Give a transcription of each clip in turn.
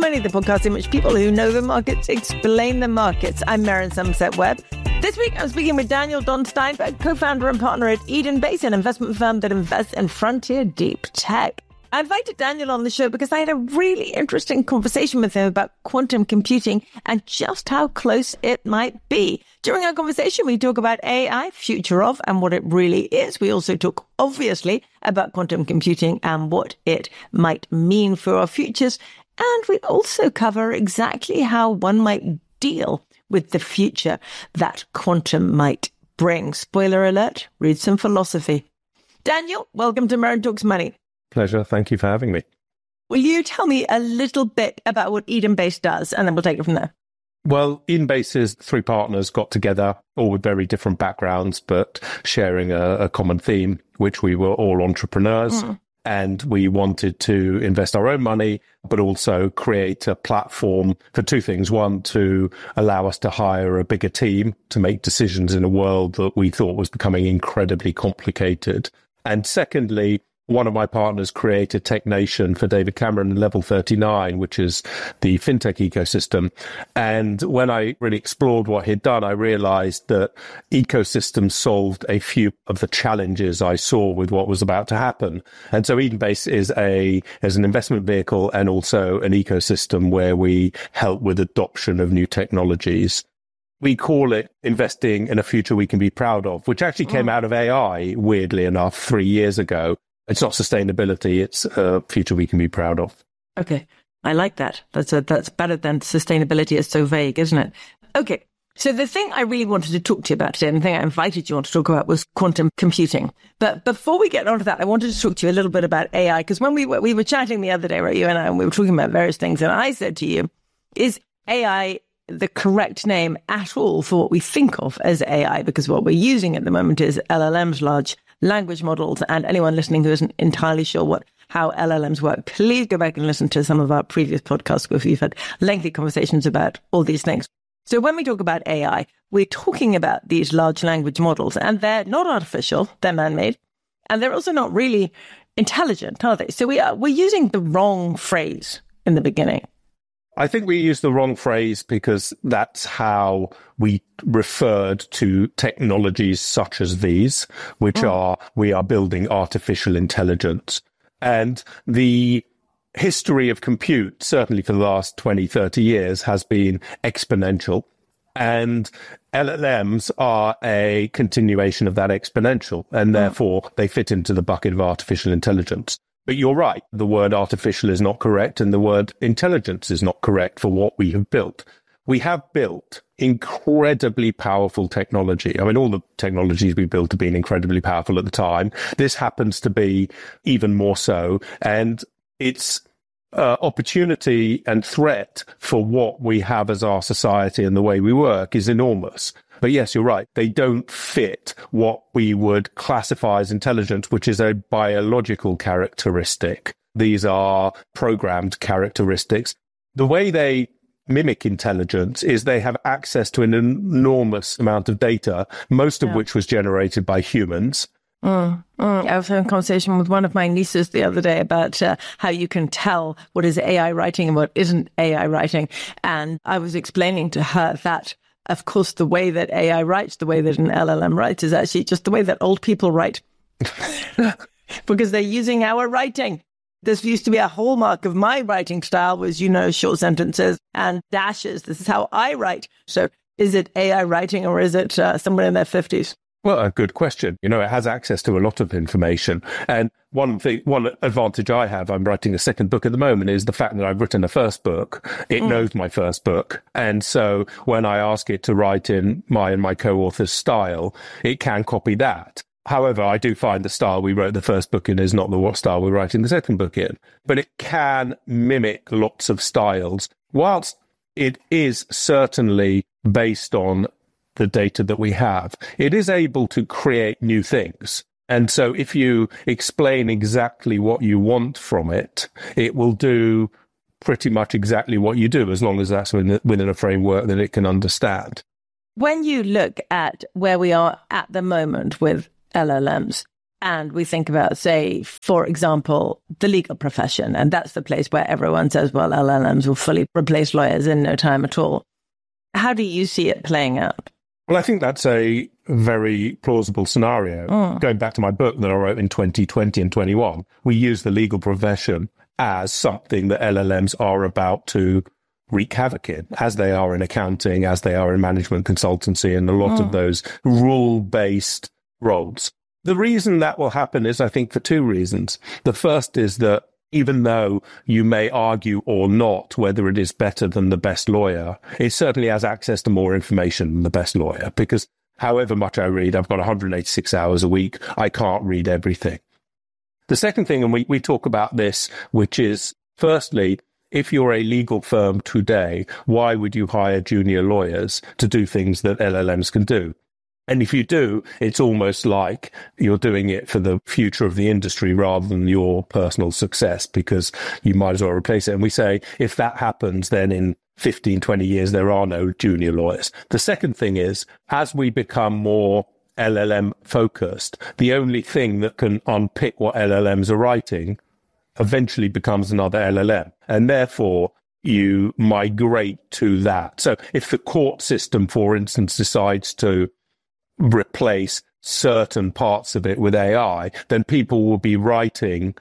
Money, the podcast in which people who know the markets explain the markets. I'm Maren Somerset Webb. This week, I'm speaking with Daniel Don Steinberg, co-founder and partner at Eden Base, an investment firm that invests in frontier deep tech. I invited Daniel on the show because I had a really interesting conversation with him about quantum computing and just how close it might be. During our conversation, we talk about AI, future of, and what it really is. We also talk, obviously, about quantum computing and what it might mean for our futures. And we also cover exactly how one might deal with the future that quantum might bring. Spoiler alert, read some philosophy. Daniel, welcome to Maren Talks Money. Pleasure. Thank you for having me. Will you tell me a little bit about what Eden Base does, and then we'll take it from there? Well, Eden Base's three partners got together, all with very different backgrounds, but sharing a common theme, which we were all entrepreneurs. And we wanted to invest our own money, but also create a platform for two things. One, to allow us to hire a bigger team to make decisions in a world that we thought was becoming incredibly complicated. And secondly, one of my partners created TechNation for David Cameron and Level 39, which is the fintech ecosystem. And when I really explored what he'd done, I realized that ecosystems solved a few of the challenges I saw with what was about to happen. And so Eden Base is an investment vehicle and also an ecosystem where we help with adoption of new technologies. We call it investing in a future we can be proud of, which actually came out of AI, weirdly enough, 3 years ago. It's not sustainability, it's a future we can be proud of. Okay, I like that. That's better than sustainability. It's so vague, isn't it? Okay, so the thing I really wanted to talk to you about today, and the thing I invited you on to talk about, was quantum computing. But before we get onto that, I wanted to talk to you a little bit about AI, because when we were chatting the other day, right, you and I, and we were talking about various things, and I said to you, is AI the correct name at all for what we think of as AI? Because what we're using at the moment is LLMs, large language models, and anyone listening who isn't entirely sure how LLMs work, please go back and listen to some of our previous podcasts where we've had lengthy conversations about all these things. So when we talk about AI, we're talking about these large language models, and they're not artificial, they're man-made, and they're also not really intelligent, are they? So we're using the wrong phrase in the beginning. I think we used the wrong phrase because that's how we referred to technologies such as these, which we are building artificial intelligence. And the history of compute, certainly for the last 20, 30 years, has been exponential. And LLMs are a continuation of that exponential, and therefore they fit into the bucket of artificial intelligence. But you're right, the word artificial is not correct and the word intelligence is not correct for what we have built. We have built incredibly powerful technology. I mean, all the technologies we built have been incredibly powerful at the time. This happens to be even more so. And its opportunity and threat for what we have as our society and the way we work is enormous. But yes, you're right. They don't fit what we would classify as intelligence, which is a biological characteristic. These are programmed characteristics. The way they mimic intelligence is they have access to an enormous amount of data, most of which was generated by humans. I was having a conversation with one of my nieces the other day about how you can tell what is AI writing and what isn't AI writing. And I was explaining to her that, of course, the way that AI writes, the way that an LLM writes, is actually just the way that old people write. Because they're using our writing. This used to be a hallmark of my writing style was, short sentences and dashes. This is how I write. So is it AI writing or is it someone in their 50s? Well, a good question. It has access to a lot of information. And one advantage I have, I'm writing a second book at the moment, is the fact that I've written a first book. It knows my first book. And so when I ask it to write in my co-author's style, it can copy that. However, I do find the style we wrote the first book in is not the style we're writing the second book in. But it can mimic lots of styles. Whilst it is certainly based on the data that we have, it is able to create new things. And so if you explain exactly what you want from it, it will do pretty much exactly what you do, as long as that's within a framework that it can understand. When you look at where we are at the moment with LLMs, and we think about, say, for example, the legal profession, and that's the place where everyone says, well, LLMs will fully replace lawyers in no time at all. How do you see it playing out? Well, I think that's a very plausible scenario. Going back to my book that I wrote in 2020 and 21, we use the legal profession as something that LLMs are about to wreak havoc in, as they are in accounting, as they are in management consultancy, and a lot of those rule-based roles. The reason that will happen is, I think, for two reasons. The first is that even though you may argue or not whether it is better than the best lawyer, it certainly has access to more information than the best lawyer, because however much I read, I've got 186 hours a week, I can't read everything. The second thing, and we talk about this, which is, firstly, if you're a legal firm today, why would you hire junior lawyers to do things that LLMs can do? And if you do, it's almost like you're doing it for the future of the industry rather than your personal success, because you might as well replace it. And we say, if that happens, then in 15, 20 years, there are no junior lawyers. The second thing is, as we become more LLM focused, the only thing that can unpick what LLMs are writing eventually becomes another LLM. And therefore, you migrate to that. So if the court system, for instance, decides to replace certain parts of it with AI, then people will be writing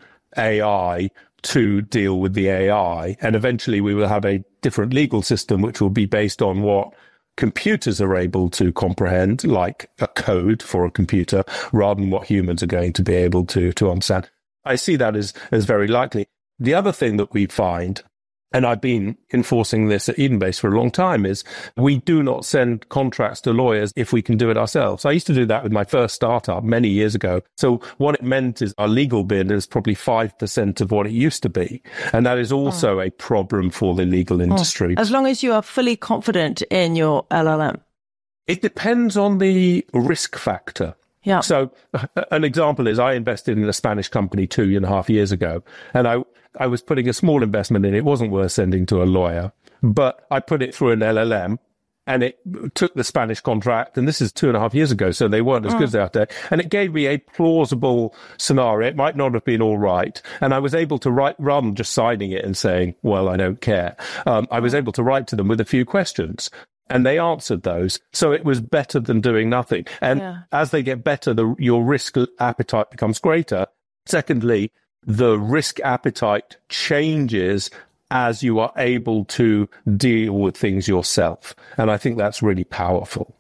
AI to deal with the AI. And eventually we will have a different legal system, which will be based on what computers are able to comprehend, like a code for a computer, rather than what humans are going to be able to understand. I see that as very likely. The other thing that we find, and I've been enforcing this at Edenbase for a long time, is we do not send contracts to lawyers if we can do it ourselves. I used to do that with my first startup many years ago. So what it meant is our legal bid is probably 5% of what it used to be. And that is also a problem for the legal industry. As long as you are fully confident in your LLM. It depends on the risk factor. Yeah. So an example is I invested in a Spanish company 2.5 years ago, and I was putting a small investment in. It wasn't worth sending to a lawyer, but I put it through an LLM, and it took the Spanish contract, and this is 2.5 years ago, so they weren't as good as they are today. And it gave me a plausible scenario. It might not have been all right. And I was able to write, rather than just signing it and saying, well, I don't care, I was able to write to them with a few questions. And they answered those. So it was better than doing nothing. And as they get better, your risk appetite becomes greater. Secondly, the risk appetite changes as you are able to deal with things yourself. And I think that's really powerful.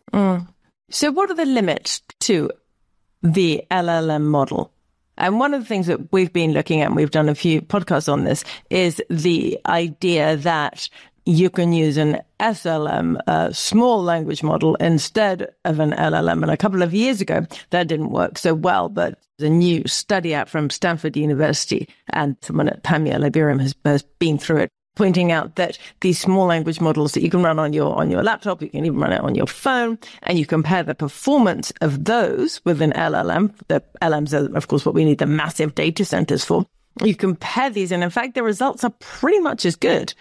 So what are the limits to the LLM model? And one of the things that we've been looking at, and we've done a few podcasts on this, is the idea that you can use an SLM, a small language model, instead of an LLM. And a couple of years ago, that didn't work so well, but a new study out from Stanford University, and someone at Pamela Liberium has been through it, pointing out that these small language models that you can run on your laptop, you can even run it on your phone, and you compare the performance of those with an LLM. The LLMs are, of course, what we need the massive data centers for. You compare these, and in fact, the results are pretty much as good.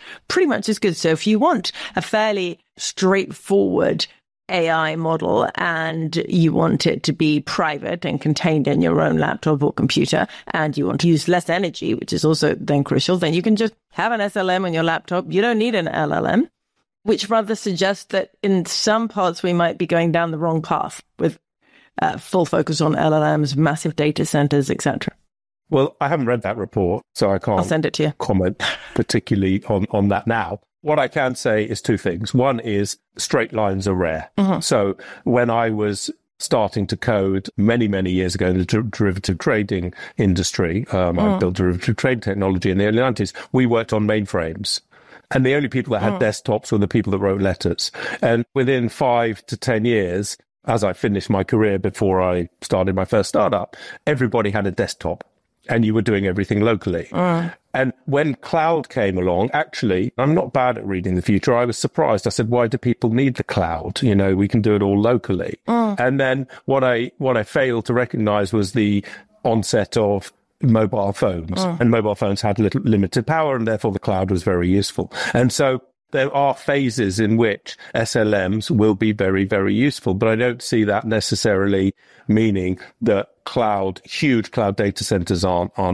So if you want a fairly straightforward AI model and you want it to be private and contained in your own laptop or computer, and you want to use less energy, which is also then crucial, then you can just have an SLM on your laptop. You don't need an LLM, which rather suggests that in some parts we might be going down the wrong path with full focus on LLMs, massive data centers, etc. Well, I haven't read that report, so I can't I'll send it to you. Comment particularly on that now. What I can say is two things. One is straight lines are rare. So when I was starting to code many, many years ago in the derivative trading industry, I built derivative trade technology in the early 90s, we worked on mainframes. And the only people that had desktops were the people that wrote letters. And within 5 to 10 years, as I finished my career before I started my first startup, everybody had a desktop. And you were doing everything locally. And when cloud came along, actually, I'm not bad at reading the future. I was surprised. I said, why do people need the cloud? You know, we can do it all locally. And then what I failed to recognize was the onset of mobile phones. And mobile phones had limited power, and therefore the cloud was very useful. And so there are phases in which SLMs will be very, very useful, but I don't see that necessarily meaning that huge cloud data centers are